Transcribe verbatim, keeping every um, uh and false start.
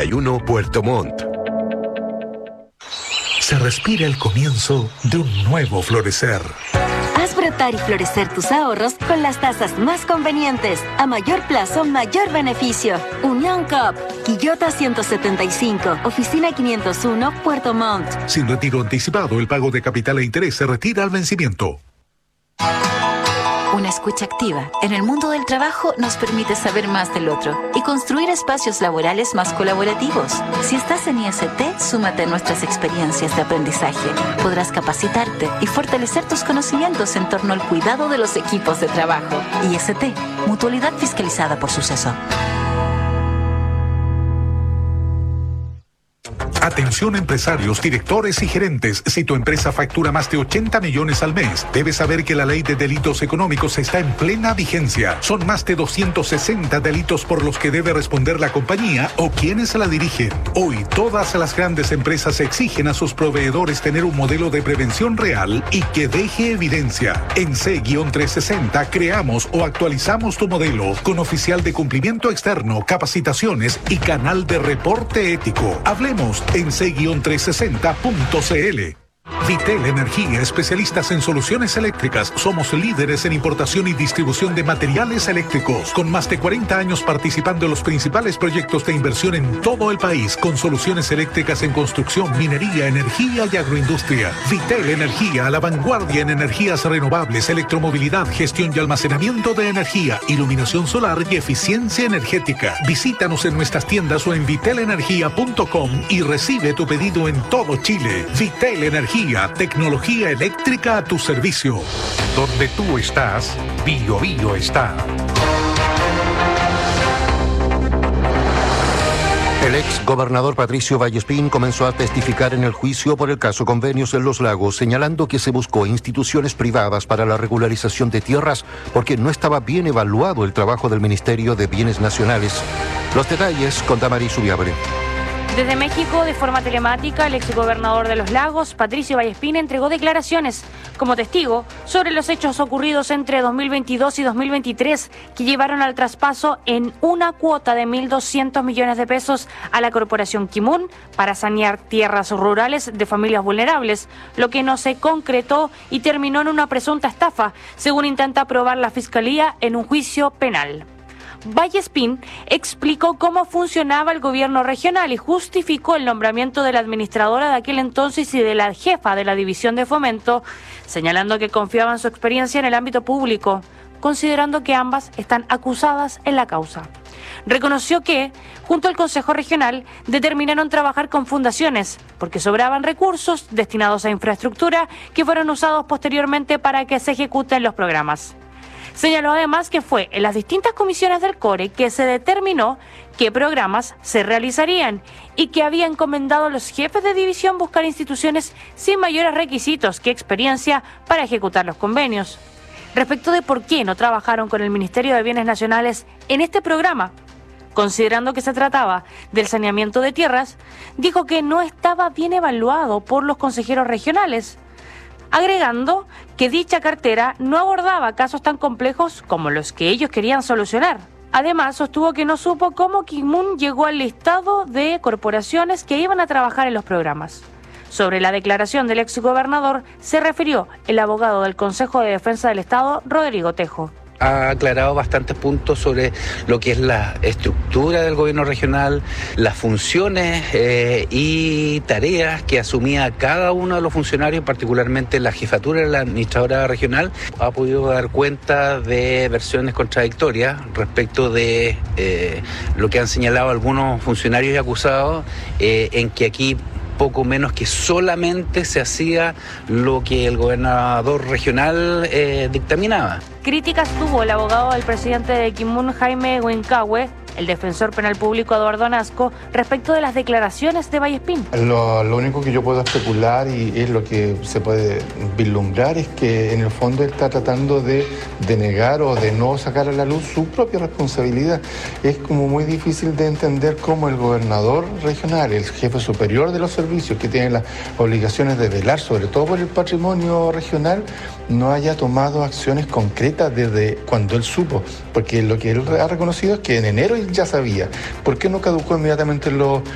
y uno, Puerto Montt. Se respira el comienzo de un nuevo florecer. Haz brotar y florecer tus ahorros con las tasas más convenientes. A mayor plazo, mayor beneficio. Unión Coop, Quillota ciento setenta y cinco, Oficina quinientos uno, Puerto Montt. Sin retiro anticipado, el pago de capital e interés se retira al vencimiento. Una escucha activa en el mundo del trabajo nos permite saber más del otro y construir espacios laborales más colaborativos. Si estás en I S T, súmate a nuestras experiencias de aprendizaje. Podrás capacitarte y fortalecer tus conocimientos en torno al cuidado de los equipos de trabajo. I S T, Mutualidad Fiscalizada por Suceso. Atención empresarios, directores y gerentes. Si tu empresa factura más de ochenta millones al mes, debes saber que la ley de delitos económicos está en plena vigencia. Son más de doscientos sesenta delitos por los que debe responder la compañía o quienes la dirigen. Hoy, todas las grandes empresas exigen a sus proveedores tener un modelo de prevención real y que deje evidencia. En C trescientos sesenta creamos o actualizamos tu modelo con oficial de cumplimiento externo, capacitaciones y canal de reporte ético. Hablemos en C trescientos sesenta punto c l. Vitel Energía, especialistas en soluciones eléctricas. Somos líderes en importación y distribución de materiales eléctricos, con más de cuarenta años participando en los principales proyectos de inversión en todo el país, con soluciones eléctricas en construcción, minería, energía y agroindustria. Vitel Energía, a la vanguardia en energías renovables, electromovilidad, gestión y almacenamiento de energía, iluminación solar y eficiencia energética. Visítanos en nuestras tiendas o en vitel energía punto com y recibe tu pedido en todo Chile. Vitel Energía, tecnología eléctrica a tu servicio. Donde tú estás, Bio Bio está. El ex gobernador Patricio Vallespín comenzó a testificar en el juicio por el caso Convenios en Los Lagos, señalando que se buscó instituciones privadas para la regularización de tierras porque no estaba bien evaluado el trabajo del Ministerio de Bienes Nacionales. Los detalles con Damaris Ubiabre. Desde México, de forma telemática, el exgobernador de Los Lagos, Patricio Vallespín, entregó declaraciones como testigo sobre los hechos ocurridos entre dos mil veintidós y dos mil veintitrés que llevaron al traspaso en una cuota de mil doscientos millones de pesos a la corporación Kimun para sanear tierras rurales de familias vulnerables, lo que no se concretó y terminó en una presunta estafa, según intenta probar la Fiscalía en un juicio penal. Vallespín explicó cómo funcionaba el gobierno regional y justificó el nombramiento de la administradora de aquel entonces y de la jefa de la división de fomento, señalando que confiaba en su experiencia en el ámbito público, considerando que ambas están acusadas en la causa. Reconoció que, junto al Consejo Regional, determinaron trabajar con fundaciones, porque sobraban recursos destinados a infraestructura que fueron usados posteriormente para que se ejecuten los programas. Señaló además que fue en las distintas comisiones del CORE que se determinó qué programas se realizarían y que había encomendado a los jefes de división buscar instituciones sin mayores requisitos que experiencia para ejecutar los convenios. Respecto de por qué no trabajaron con el Ministerio de Bienes Nacionales en este programa, considerando que se trataba del saneamiento de tierras, dijo que no estaba bien evaluado por los consejeros regionales, agregando que dicha cartera no abordaba casos tan complejos como los que ellos querían solucionar. Además, sostuvo que no supo cómo Kimun llegó al listado de corporaciones que iban a trabajar en los programas. Sobre la declaración del exgobernador se refirió el abogado del Consejo de Defensa del Estado, Rodrigo Tejo. Ha aclarado bastantes puntos sobre lo que es la estructura del gobierno regional, las funciones eh, y tareas que asumía cada uno de los funcionarios, particularmente la jefatura de la administradora regional. Ha podido dar cuenta de versiones contradictorias respecto de eh, lo que han señalado algunos funcionarios y acusados, eh, en que aquí poco menos que solamente se hacía lo que el gobernador regional eh, dictaminaba. Críticas tuvo el abogado del presidente de Kimun, Jaime Huincahue, el defensor penal público Eduardo Nasco, respecto de las declaraciones de Vallespín. Lo, lo único que yo puedo especular y es lo que se puede vislumbrar es que en el fondo él está tratando de, de negar o de no sacar a la luz su propia responsabilidad. Es como muy difícil de entender cómo el gobernador regional, el jefe superior de los servicios que tiene las obligaciones de velar sobre todo por el patrimonio regional, no haya tomado acciones concretas desde cuando él supo, porque lo que él ha reconocido es que en enero él ya sabía. ¿Por qué no caducó inmediatamente los